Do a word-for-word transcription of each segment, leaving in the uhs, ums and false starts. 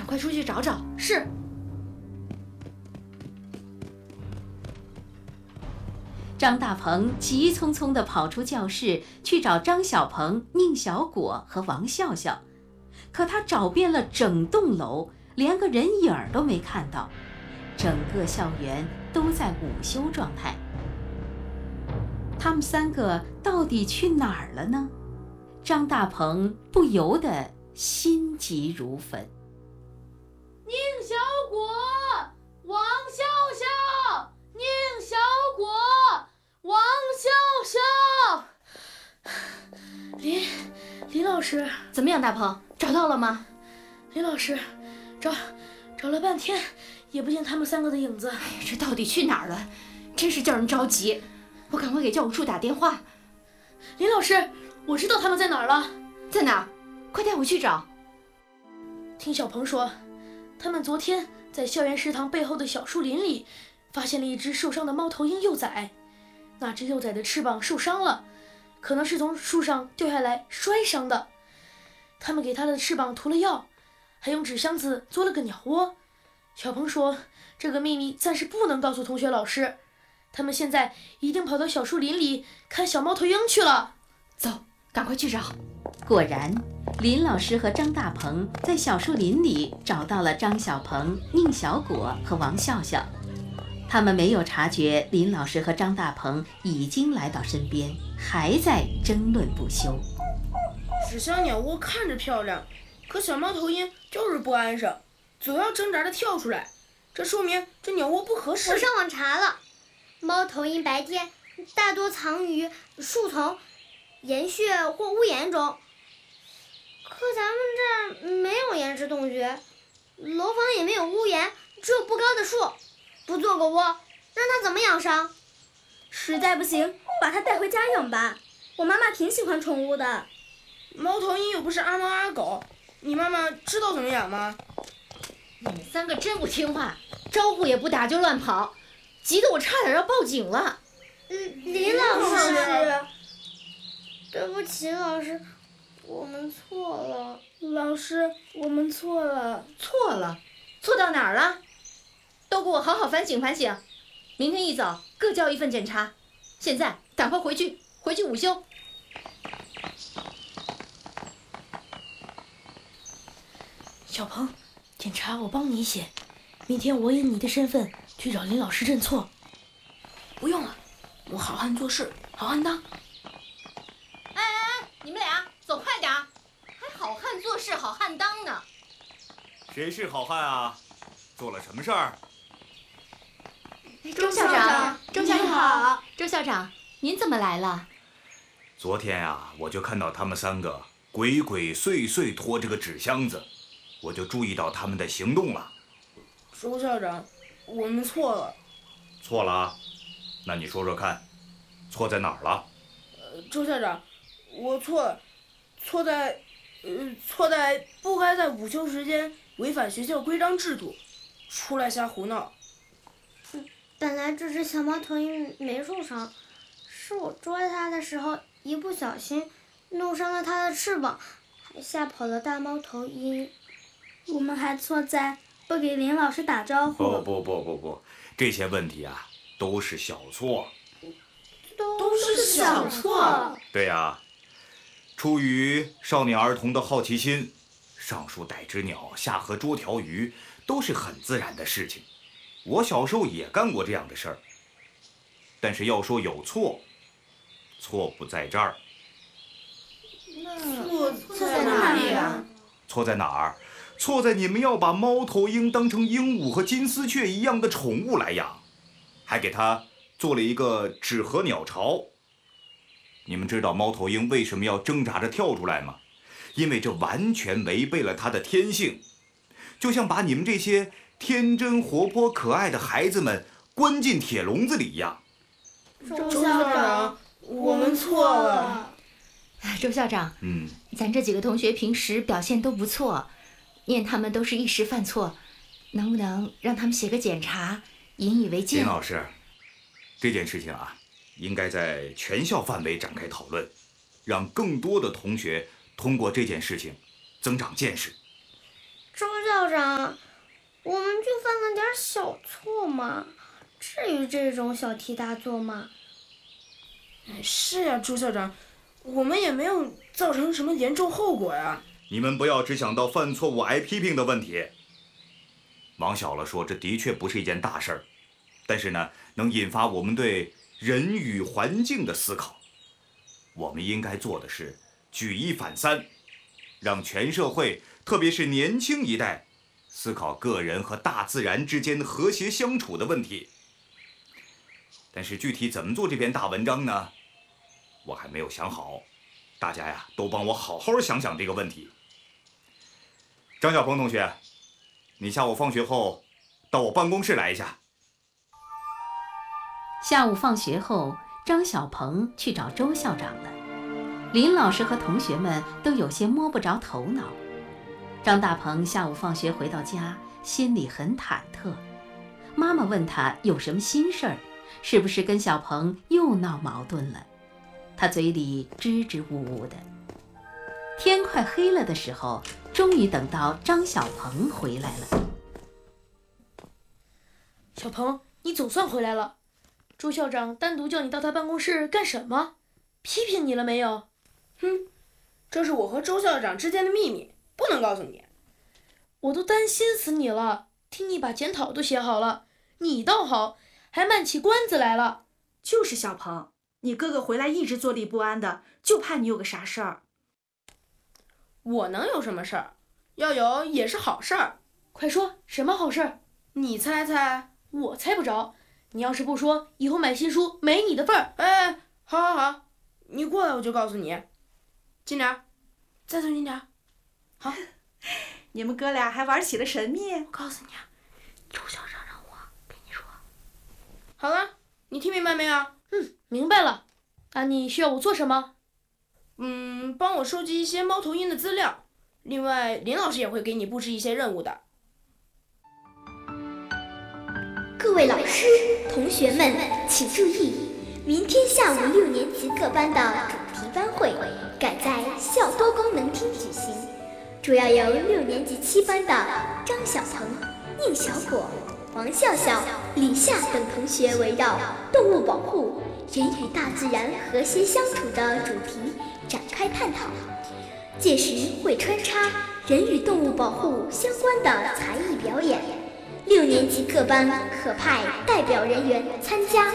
快出去找找。 是。 张大鹏急匆匆地跑出教室去找张小鹏、宁小果和王笑笑，可他找遍了整栋楼，连个人影儿都没看到，整个校园都在午休状态。他们三个到底去哪儿了呢？张大鹏不由得心急如焚。 宁小果，王笑笑，宁小果，王笑笑。林林老师， 怎么样，大鹏，找到了吗？ 林老师，找找了半天，也不见他们三个的影子。 哎呀，这到底去哪儿了？真是叫人着急。我赶快给教务处打电话。 林老师，我知道他们在哪儿了。 在哪儿？快带我去找。 听小鹏说，他们昨天在校园食堂背后的小树林里，发现了一只受伤的猫头鹰幼崽。那只幼崽的翅膀受伤了，可能是从树上掉下来摔伤的。他们给它的翅膀涂了药，还用纸箱子做了个鸟窝。小鹏说，这个秘密暂时不能告诉同学老师。他们现在一定跑到小树林里看小猫头鹰去了。 走，赶快去找。 果然，林老师和张大鹏在小树林里找到了张小鹏、宁小果和王笑笑。他们没有察觉林老师和张大鹏已经来到身边，还在争论不休。 纸箱鸟窝看着漂亮，可小猫头鹰就是不安生，总要挣扎着跳出来，这说明这鸟窝不合适。 我上网查了，猫头鹰白天大多藏于树丛、岩穴或屋檐中，可咱们这儿没有岩石洞穴，楼房也没有屋檐，只有不高的树，不做个窝，让它怎么养伤？ 实在不行，把它带回家养吧。我妈妈挺喜欢宠物的。 猫头鹰又不是阿猫阿狗，你妈妈知道怎么养吗？ 你们三个真不听话，招呼也不打就乱跑，急得我差点要报警了。 嗯，林老师，对不起，老师，我们错了。 老师，我们错了。 错了？错到哪儿了？都给我好好反省反省，明天一早各交一份检查。现在赶快回去，回去午休。 小鹏，检查我帮你写，明天我以你的身份去找林老师认错。 不用了，我好汉做事好汉当。 哎哎哎，你们俩走快点，还好汉做事好汉当呢。 谁是好汉啊？做了什么事儿？ 周校长，周校长好。周校长，您怎么来了？ 昨天啊，我就看到他们三个鬼鬼祟祟拖着个纸箱子，我就注意到他们的行动了。 周校长，我们错了。 错了啊？那你说说看，错在哪儿了？ 呃，周校长，我错了，错在，呃，错在不该在午休时间违反学校规章制度，出来瞎胡闹。 本来这只小猫头鹰没受伤，是我捉它的时候一不小心弄伤了它的翅膀，还吓跑了大猫头鹰。 我们还错在不给林老师打招呼。 不不不不不，这些问题啊都是小错。 都是小错。 对呀、啊，出于少年儿童的好奇心，上树逮只鸟，下河捉条鱼，都是很自然的事情。我小时候也干过这样的事儿。但是要说有错，错不在这儿。 错在哪里啊？ 错在哪儿？错在你们要把猫头鹰当成鹦鹉和金丝雀一样的宠物来养，还给它做了一个纸盒鸟巢。你们知道猫头鹰为什么要挣扎着跳出来吗？因为这完全违背了它的天性，就像把你们这些天真活泼可爱的孩子们关进铁笼子里一样。 周校长，我们错了。 周校长， 嗯， 咱这几个同学平时表现都不错，念他们都是一时犯错，能不能让他们写个检查，引以为戒？ 林老师，这件事情啊，应该在全校范围展开讨论，让更多的同学通过这件事情增长见识。 周校长，我们就犯了点小错嘛，至于这种小题大做吗？ 是呀，周校长，我们也没有造成什么严重后果呀。 你们不要只想到犯错误挨批评的问题。往小了说，这的确不是一件大事儿，但是呢，能引发我们对人与环境的思考。我们应该做的是举一反三，让全社会，特别是年轻一代，思考个人和大自然之间和谐相处的问题。但是具体怎么做这篇大文章呢？我还没有想好，大家呀都帮我好好想想这个问题。张小鹏同学，你下午放学后到我办公室来一下。 下午放学后，张小鹏去找周校长了。林老师和同学们都有些摸不着头脑。张大鹏下午放学回到家，心里很忐忑。妈妈问他有什么心事儿，是不是跟小鹏又闹矛盾了？他嘴里支支吾吾的。天快黑了的时候，终于等到张小鹏回来了。 小鹏，你总算回来了。周校长单独叫你到他办公室干什么？批评你了没有？ 哼，这是我和周校长之间的秘密，不能告诉你。 我都担心死你了，听你把检讨都写好了，你倒好，还卖起关子来了。 就是小鹏，你哥哥回来一直坐立不安的，就怕你有个啥事儿。 我能有什么事儿？要有也是好事儿。 快说，什么好事儿？ 你猜猜。 我猜不着。你要是不说，以后买新书没你的份儿。 哎，好好好，你过来我就告诉你。近点儿，再凑近点儿。好。 你们哥俩还玩起了神秘。 我告诉你啊，周校长让我跟你说。好了，你听明白没有？ 嗯，明白了。那你需要我做什么？ 嗯，帮我收集一些猫头鹰的资料。另外，林老师也会给你布置一些任务的。 各位老师、同学们，请注意，明天下午六年级各班的主题班会改在校多功能厅举行，主要由六年级七班的张小鹏、宁小果、王笑笑、李夏等同学围绕动物保护、人与大自然和谐相处的主题展开探讨。届时会穿插人与动物保护相关的才艺表演，六年级各班可派代表人员参加。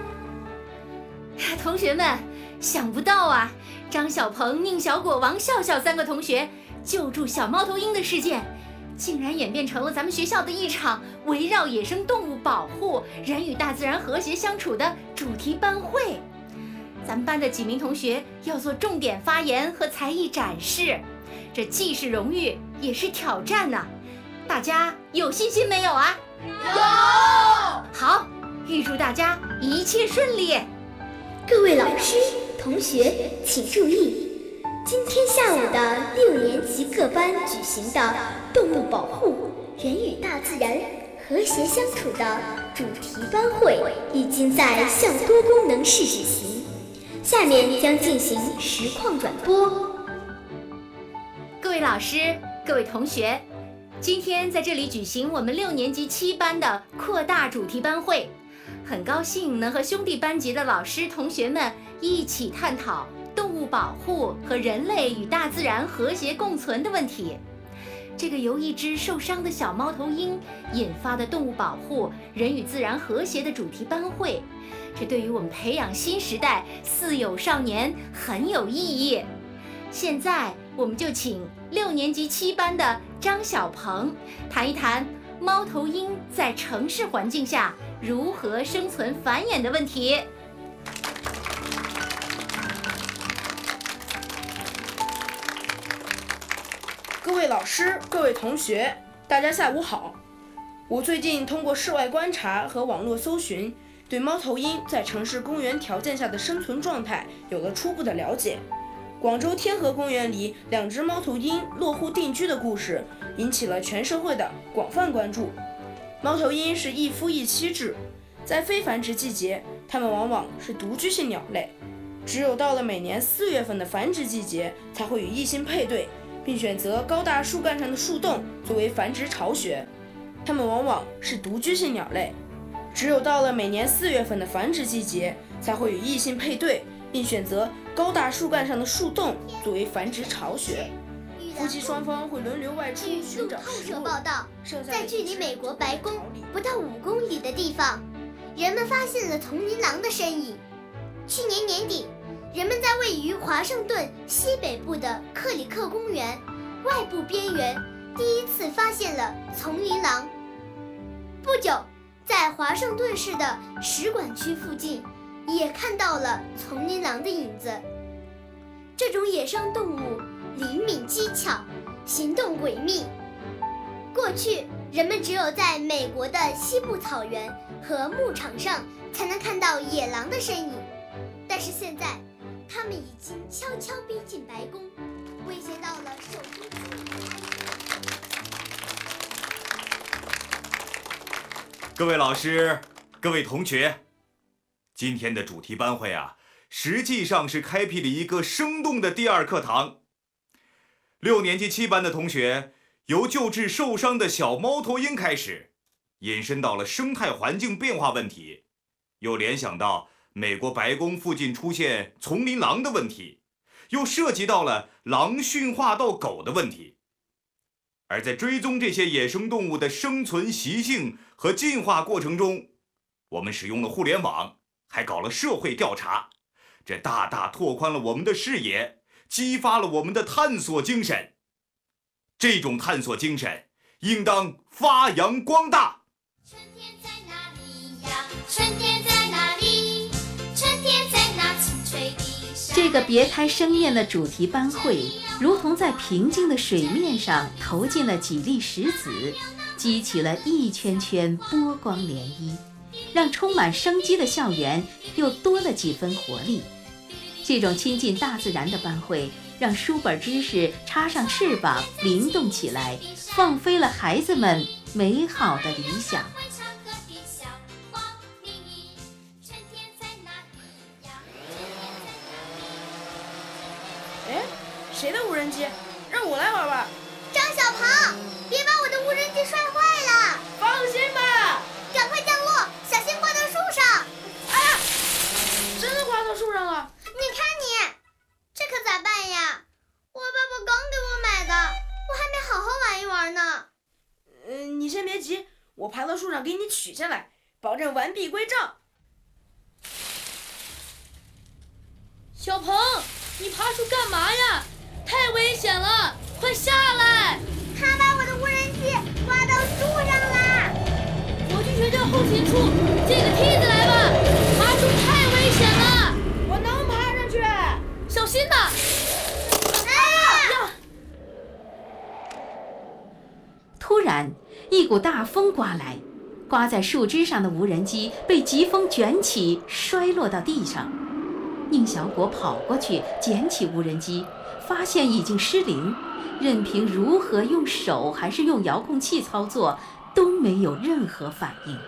同学们，想不到啊，张小鹏、宁小果、王笑笑三个同学救助小猫头鹰的事件，竟然演变成了咱们学校的一场围绕野生动物保护、人与大自然和谐相处的主题班会。咱们班的几名同学要做重点发言和才艺展示，这既是荣誉也是挑战呢、啊。大家有信心没有啊？ 有。 好，预祝大家一切顺利。 各位老师、同学，请注意，今天下午的六年级各班举行的动物保护、人与大自然和谐相处的主题班会已经在校多功能室举行，下面将进行实况转播。 各位老师、各位同学，今天在这里举行我们六年级七班的扩大主题班会，很高兴能和兄弟班级的老师同学们一起探讨动物保护和人类与大自然和谐共存的问题。这个由一只受伤的小猫头鹰引发的动物保护、人与自然和谐的主题班会，这对于我们培养新时代四有少年很有意义。现在我们就请六年级七班的张小鹏谈一谈猫头鹰在城市环境下如何生存繁衍的问题。 各位老师、各位同学，大家下午好。我最近通过室外观察和网络搜寻，对猫头鹰在城市公园条件下的生存状态有了初步的了解。广州天河公园里两只猫头鹰落户定居的故事引起了全社会的广泛关注。猫头鹰是一夫一妻制，在非繁殖季节，它们往往是独居性鸟类，只有到了每年四月份的繁殖季节，才会与异性配对， 并选择高大树干上的树洞作为繁殖巢穴。它们往往是独居性鸟类，只有到了每年四月份的繁殖季节，才会与异性配对，并选择高大树干上的树洞作为繁殖巢穴。夫妻双方会轮流外出寻找食物。 路透社报道，在距离美国白宫不到五公里的地方，人们发现了丛林狼的身影。去年年底，人们在位于华盛顿西北部的克里克公园外部边缘第一次发现了丛林狼。不久，在华盛顿市的使馆区附近也看到了丛林狼的影子。这种野生动物灵敏机巧，行动诡秘。过去，人们只有在美国的西部草原和牧场上才能看到野狼的身影，但是现在，它们已经悄悄逼近白宫，威胁到了首都居民的安全。 各位老师，各位同学，今天的主题班会啊，实际上是开辟了一个生动的第二课堂。六年级七班的同学由救治受伤的小猫头鹰开始，引申到了生态环境变化问题，又联想到美国白宫附近出现丛林狼的问题，又涉及到了狼驯化到狗的问题。而在追踪这些野生动物的生存习性和进化过程中，我们使用了互联网，还搞了社会调查，这大大拓宽了我们的视野，激发了我们的探索精神。这种探索精神应当发扬光大。 春天在哪里呀？春天在哪里？春天在那青翠的山。 这个别开生面的主题班会，如同在平静的水面上投进了几粒石子，激起了一圈圈波光涟漪，让充满生机的校园又多了几分活力。这种亲近大自然的班会，让书本知识插上翅膀，灵动起来，放飞了孩子们美好的理想。 哎，谁的无人机？让我来玩吧。 张小鹏，别把我的无人机摔坏了。 放心吧。 赶快降落，小心挂到树上。 哎呀，真的挂到树上了。 你看你，这可咋办呀？我爸爸刚给我买的，我还没好好玩一玩呢。 嗯、呃，你先别急，我爬到树上给你取下来，保证完璧归赵。 小鹏，你爬树干嘛呀？太危险了，快下来！ 他把我的无人机挂到树上了。 我去学校后勤处借个梯子来吧，爬树太危险了。 我能爬上去， 小心呐！ 突然，一股大风刮来，刮在树枝上的无人机被疾风卷起，摔落到地上。宁小果跑过去捡起无人机，发现已经失灵，任凭如何用手还是用遥控器操作，都没有任何反应。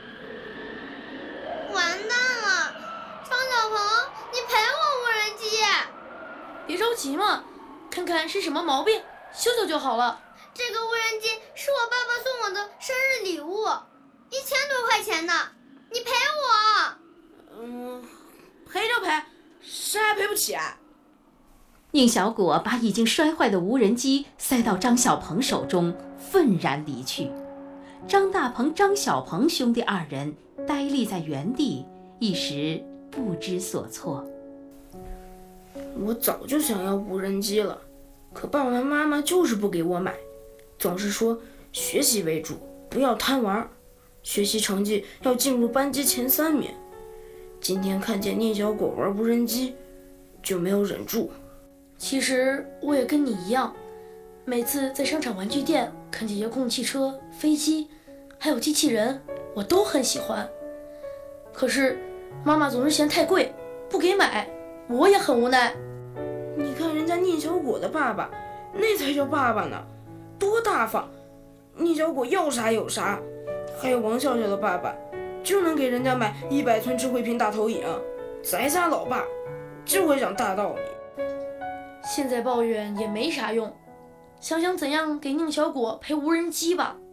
完蛋了，张小鹏，你赔我无人机！ 别着急嘛，看看是什么毛病，修修就好了。 这个无人机是我爸爸送我的生日礼物，一千多块钱呢，你赔我。 嗯，赔就赔，谁还赔不起啊？ 宁小果把已经摔坏的无人机塞到张小鹏手中，愤然离去。张大鹏、张小鹏兄弟二人呆立在原地，一时不知所措。 我早就想要无人机了，可爸爸妈妈就是不给我买，总是说学习为主，不要贪玩，学习成绩要进入班级前三名。今天看见宁小果玩无人机，就没有忍住。 其实我也跟你一样，每次在商场玩具店看见遥控汽车、飞机，还有机器人，我都很喜欢。可是妈妈总是嫌太贵，不给买，我也很无奈。 你看人家宁小果的爸爸，那才叫爸爸呢，多大方！宁小果要啥有啥。还有王笑笑的爸爸，就能给人家买一百寸智慧屏大投影。咱家老爸就会讲大道理。 现在抱怨也没啥用， 想想怎样给宁小果配无人机吧。